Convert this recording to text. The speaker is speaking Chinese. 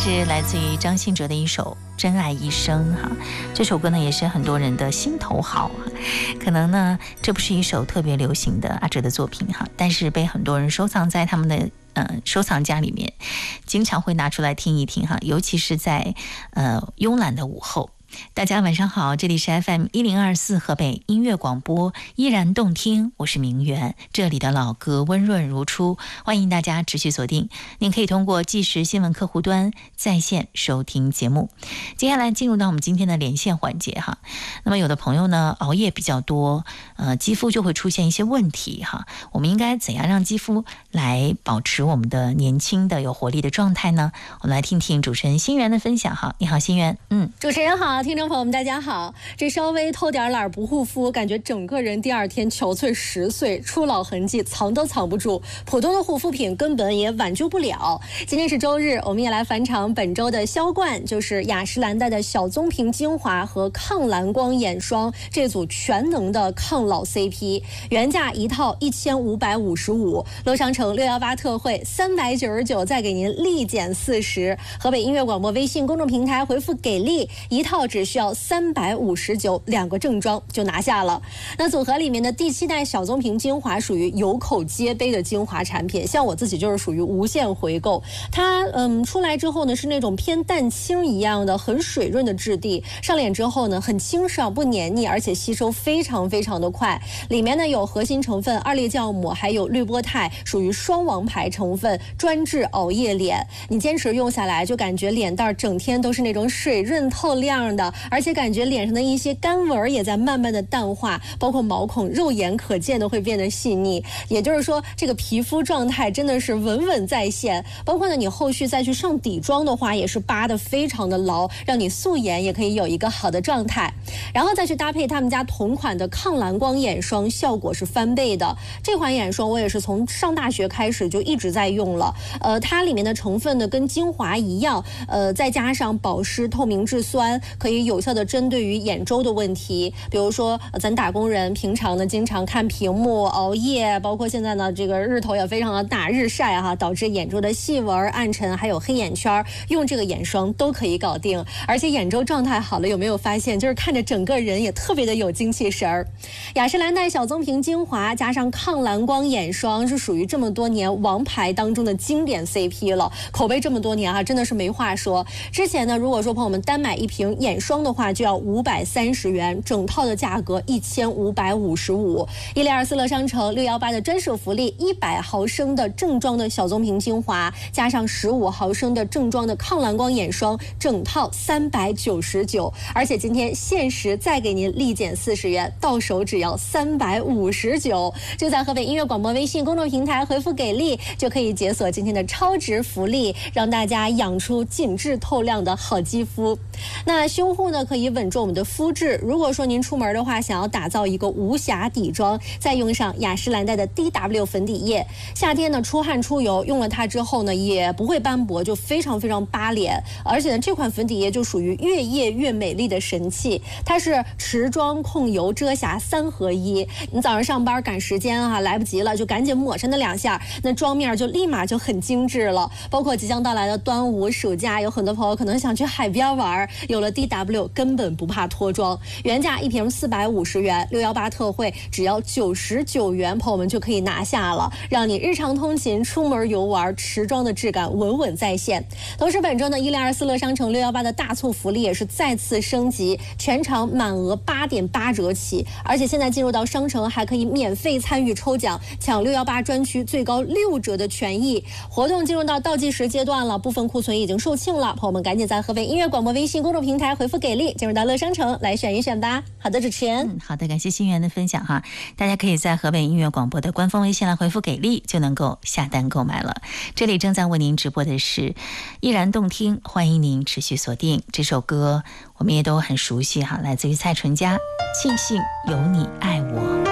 是来自于张信哲的一首《真爱一生》哈，这首歌呢也是很多人的心头好，可能呢这不是一首特别流行的阿哲的作品哈，但是被很多人收藏在他们的收藏夹里面，经常会拿出来听一听哈，尤其是在慵懒的午后。大家晚上好，这里是 FM1024 河北音乐广播，依然动听，我是明媛，这里的老歌温润如初，欢迎大家持续锁定。您可以通过即时新闻客户端在线收听节目。接下来进入到我们今天的连线环节哈。那么有的朋友呢熬夜比较多，肌肤就会出现一些问题哈。我们应该怎样让肌肤来保持我们的年轻的有活力的状态呢？我们来听听主持人心媛的分享哈。你好，心媛。 主持人好，听众朋友们大家好。这稍微偷点懒不护肤，感觉整个人第二天憔悴10岁，初老痕迹藏都藏不住，普通的护肤品根本也挽救不了。今天是周日，我们也来返场本周的销冠，就是雅诗兰黛的小棕瓶精华和抗蓝光眼霜这组全能的抗老 CP， 原价一套1555，乐商城618特惠399，再给您立减40。河北音乐广播微信公众平台回复给力，一套只需要359，两个正装就拿下了。那组合里面的第7代小棕瓶精华属于有口皆碑的精华产品，像我自己就是属于无限回购。它出来之后呢，是那种偏淡青一样的很水润的质地，上脸之后呢很清爽不黏腻，而且吸收非常非常的快。里面呢有核心成分2裂酵母，还有滤波肽，属于双王牌成分，专治熬夜脸。你坚持用下来，就感觉脸蛋整天都是那种水润透亮的，而且感觉脸上的一些干纹也在慢慢的淡化，包括毛孔肉眼可见的会变得细腻。也就是说，这个皮肤状态真的是稳稳在线。包括呢，你后续再去上底妆的话，也是扒得非常的牢，让你素颜也可以有一个好的状态。然后再去搭配他们家同款的抗蓝光眼霜，效果是翻倍的。这款眼霜我也是从上大学开始就一直在用了。它里面的成分呢跟精华一样，再加上保湿、透明质酸，可以有效的针对于眼周的问题。比如说咱打工人平常呢经常看屏幕熬夜，包括现在呢这个日头也非常的大，日晒哈，导致眼周的细纹、暗沉还有黑眼圈，用这个眼霜都可以搞定。而且眼周状态好了，有没有发现就是看着整个人也特别的有精气神儿？雅诗兰黛小棕瓶精华加上抗蓝光眼霜是属于这么多年王牌当中的经典 CP 了，口碑这么多年啊，真的是没话说。之前呢，如果说朋友们单买一瓶眼霜的话，就要530元，整套的价格1555。1024乐商城618的专属福利，100毫升的正装的小棕瓶精华，加上15毫升的正装的抗蓝光眼霜，整套399。而且今天限时再给您立减40元，到手只要359。就在河北音乐广播微信公众平台回复给力，就可以解锁今天的超值福利，让大家养出紧致透亮的好肌肤。那修护呢，可以稳住我们的肤质。如果说您出门的话，想要打造一个无瑕底妆，再用上雅诗兰黛的 DW 粉底液，夏天呢出汗出油，用了它之后呢，也不会斑驳，就非常非常扒脸。而且呢，这款粉底液就属于越夜越美丽的神器，它是持妆控油遮瑕3合1。你早上上班赶时间啊，来不及了就赶紧抹上那2下，那妆面就立马就很精致了。包括即将到来的端午暑假，有很多朋友可能想去海边玩，有了 DW 根本不怕脱妆。原价一瓶450元，618特惠只要99元，朋友们就可以拿下了，让你日常通勤、出门游玩，持妆的质感稳稳在线。同时本周呢，1024乐商城618的大促福利也是再次升级，全场满额8.8折起，而且现在进入到商城还可以免费参与抽奖，抢618专区最高6折的权益。活动进入到倒计时阶段了，部分库存已经售罄了，朋友们赶紧在河北音乐广播微信公众平台回复给力，进入到乐商城来选一选吧。好的，主持人。 好的，感谢心媛的分享哈。大家可以在河北音乐广播的官方微信来回复给力，就能够下单购买了。这里正在为您直播的是依然动听，欢迎您持续锁定。这首歌我们也都很熟悉哈，来自于蔡淳佳，庆幸有你爱我。